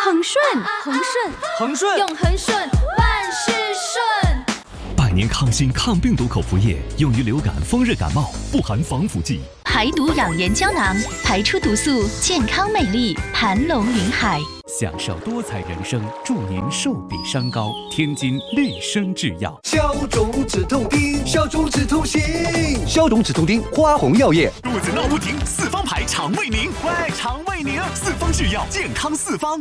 恒顺，用恒顺，万事顺。 百年康心抗病毒口服液，用于流感、风热感冒，不含防腐剂。 排毒养颜胶囊，排出毒素，健康美丽，盘龙云海。 享受多彩人生，祝您寿比山高。天津绿生制药， 消肿止痛丁，消肿止痛行，消肿止痛丁，花红药业。 肚子闹不停，四方牌肠胃宁，喂，肠胃宁，四方制药，健康四方。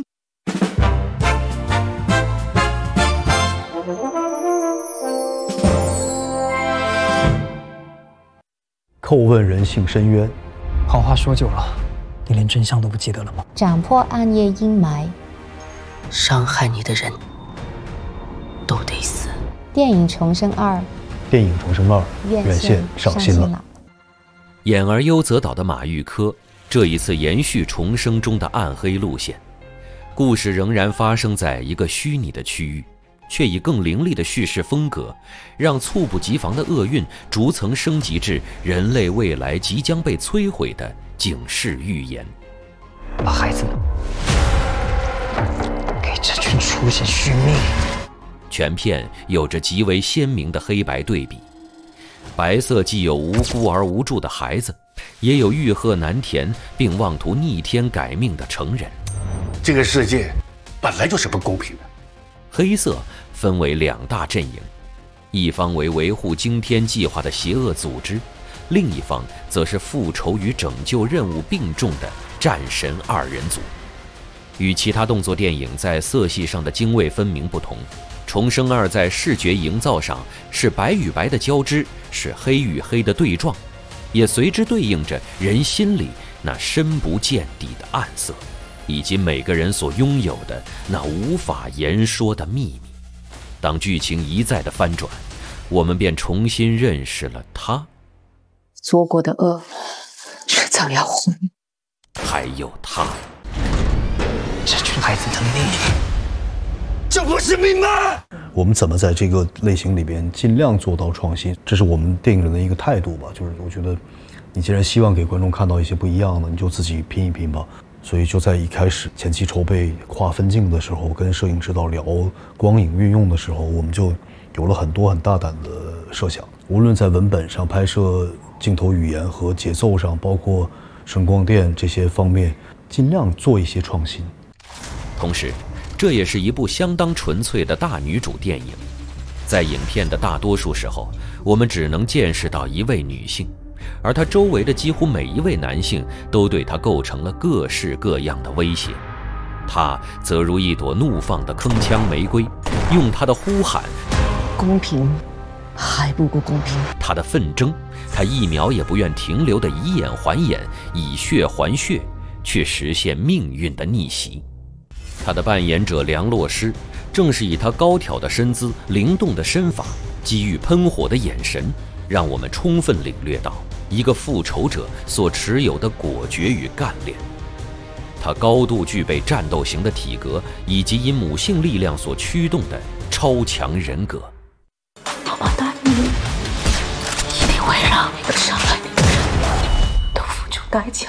叩问人性深渊， 好话说久了，你连真相都不记得了吗？ 斩破暗夜阴霾， 伤害你的人都得死。 电影《重生2》， 院线上新了。 演而优则导的马玉珂，这一次延续《重生》中的暗黑路线，故事仍然发生在一个虚拟的区域，却以更凌厉的叙事风格，让猝不及防的厄运逐层升级至人类未来即将被摧毁的警示预言。 把孩子们给这群畜生续命。 全片有着极为鲜明的黑白对比，白色既有无辜而无助的孩子，也有欲壑难填并妄图逆天改命的成人。 这个世界本来就是不公平的。 黑色分为两大阵营，一方为维护惊天计划的邪恶组织，另一方则是复仇与拯救任务并重的战神二人组。与其他动作电影在色系上的泾渭分明不同，重生2在视觉营造上是白与白的交织，是黑与黑的对撞，也随之对应着人心里那深不见底的暗色，以及每个人所拥有的那无法言说的秘密。当剧情一再的翻转，我们便重新认识了他， 做过的恶迟早要还。 还有他， 这群孩子的命， 这不是命吗？ 我们怎么在这个类型里边尽量做到创新，这是我们电影人的一个态度吧。就是我觉得你既然希望给观众看到一些不一样的，你就自己拼一拼吧。所以就在一开始前期筹备跨分镜的时候，跟摄影指导聊光影运用的时候，我们就有了很多很大胆的设想，无论在文本上、拍摄镜头语言和节奏上，包括声光电这些方面，尽量做一些创新。 同时这也是一部相当纯粹的大女主电影，在影片的大多数时候，我们只能见识到一位女性，而她周围的几乎每一位男性都对她构成了各式各样的威胁。她则如一朵怒放的铿锵玫瑰，用她的呼喊公平还不够公平， 她的奋争，她一秒也不愿停留的以眼还眼，以血还血，去实现命运的逆袭。他的扮演者梁洛施，正是以他高挑的身姿、灵动的身法、机遇喷火的眼神，让我们充分领略到一个复仇者所持有的果决与干练。他高度具备战斗型的体格，以及因母性力量所驱动的超强人格。 我答应你，一定会让每个伤害你的人都付出代价。